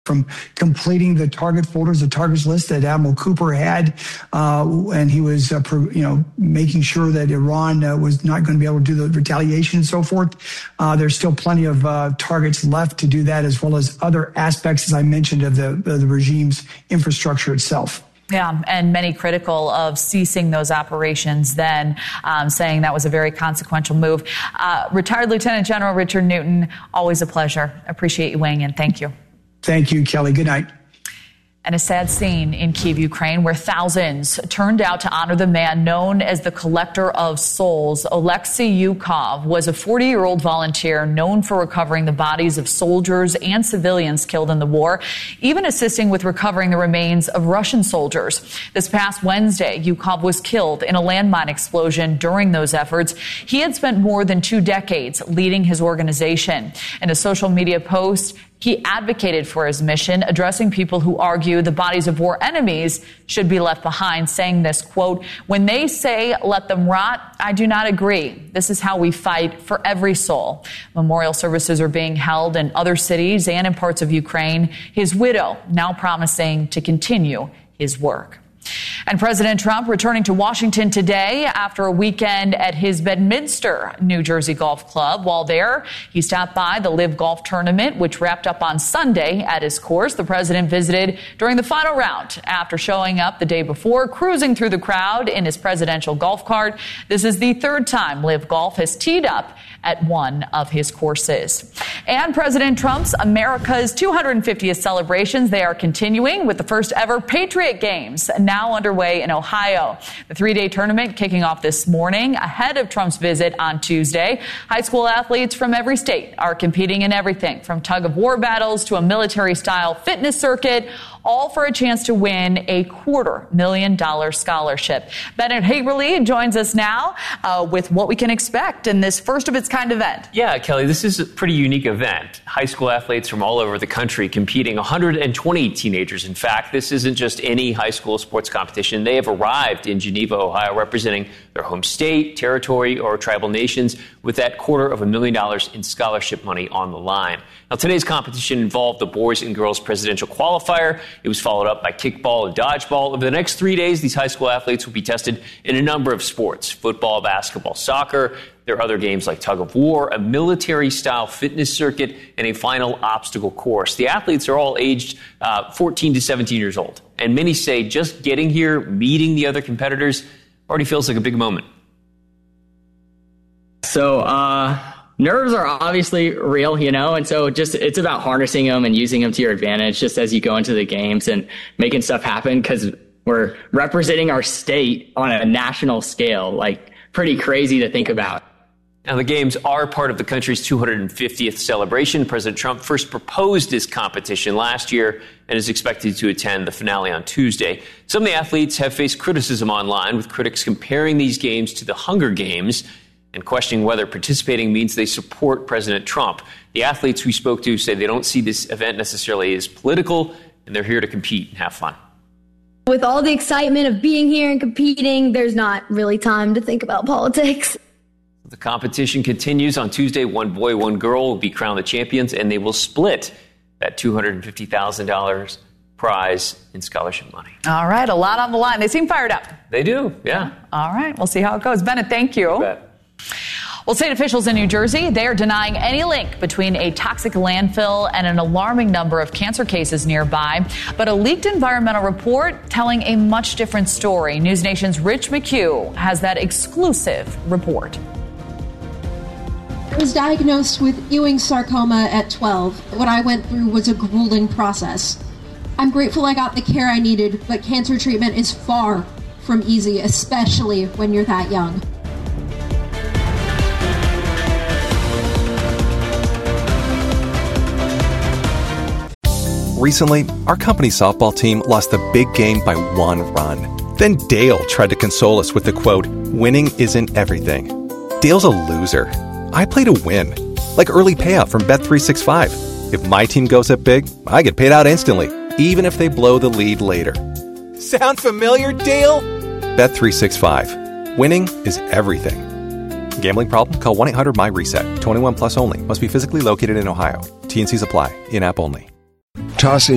from completing the target folders, the targets list that Admiral Cooper had, and he was, making sure that Iran was not going to be able to do the retaliation and so forth. There's still plenty of targets left to do that, as well as other aspects, as I mentioned, of the regime's infrastructure itself. Yeah, and many critical of ceasing those operations then, saying that was a very consequential move. Retired Lieutenant General Richard Newton, always a pleasure. Appreciate you weighing in. Thank you. Thank you, Kelly. Good night. And a sad scene in Kyiv, Ukraine, where thousands turned out to honor the man known as the collector of souls. Oleksiy Yukov was a 40-year-old volunteer known for recovering the bodies of soldiers and civilians killed in the war, even assisting with recovering the remains of Russian soldiers. This past Wednesday, Yukov was killed in a landmine explosion during those efforts. He had spent more than 2 decades leading his organization. In a social media post, he advocated for his mission, addressing people who argue the bodies of war enemies should be left behind, saying this, quote, "When they say let them rot, I do not agree. This is how we fight for every soul." Memorial services are being held in other cities and in parts of Ukraine. His widow now promising to continue his work. And President Trump returning to Washington today after a weekend at his Bedminster, New Jersey Golf Club. While there, he stopped by the LIV Golf Tournament, which wrapped up on Sunday at his course. The president visited during the final round after showing up the day before, cruising through the crowd in his presidential golf cart. This is the 3rd time LIV Golf has teed up at one of his courses. And President Trump's America's 250th celebrations, they are continuing with the first ever Patriot Games now underway in Ohio. The 3-day tournament kicking off this morning ahead of Trump's visit on Tuesday. High school athletes from every state are competing in everything from tug-of-war battles to a military-style fitness circuit, all for a chance to win a $250,000 scholarship. Bennett Hagerly joins us now with what we can expect in this first-of-its-kind event. Yeah, Kelly, this is a pretty unique event. High school athletes from all over the country competing, 120 teenagers. In fact, this isn't just any high school sports competition. They have arrived in Geneva, Ohio, representing their home state, territory, or tribal nations with that $250,000 in scholarship money on the line. Now, today's competition involved the boys and girls presidential qualifier. It was followed up by kickball and dodgeball. Over the next 3 days, these high school athletes will be tested in a number of sports: football, basketball, soccer. There are other games like tug-of-war, a military-style fitness circuit, and a final obstacle course. The athletes are all aged 14 to 17 years old. And many say just getting here, meeting the other competitors, already feels like a big moment. So, nerves are obviously real, and so it's about harnessing them and using them to your advantage just as you go into the games and making stuff happen, because we're representing our state on a national scale, like pretty crazy to think about. Now, the games are part of the country's 250th celebration. President Trump first proposed this competition last year and is expected to attend the finale on Tuesday. Some of the athletes have faced criticism online, with critics comparing these games to the Hunger Games and questioning whether participating means they support President Trump. The athletes we spoke to say they don't see this event necessarily as political, and they're here to compete and have fun. With all the excitement of being here and competing, there's not really time to think about politics. The competition continues on Tuesday. One boy, one girl will be crowned the champions, and they will split that $250,000 prize in scholarship money. All right, a lot on the line. They seem fired up. They do, yeah. All right, we'll see how it goes. Bennett, thank you. You bet. Well, state officials in New Jersey, they are denying any link between a toxic landfill and an alarming number of cancer cases nearby. But a leaked environmental report telling a much different story. News Nation's Rich McHugh has that exclusive report. I was diagnosed with Ewing's sarcoma at 12. What I went through was a grueling process. I'm grateful I got the care I needed, but cancer treatment is far from easy, especially when you're that young. Recently, our company's softball team lost the big game by 1 run. Then Dale tried to console us with the quote, "Winning isn't everything." Dale's a loser. I play to win, like early payout from Bet365. If my team goes up big, I get paid out instantly, even if they blow the lead later. Sound familiar, Dale? Bet365. Winning is everything. Gambling problem? Call 1-800-MY-RESET. 21 plus only. Must be physically located in Ohio. T&Cs apply. In-app only. Tossing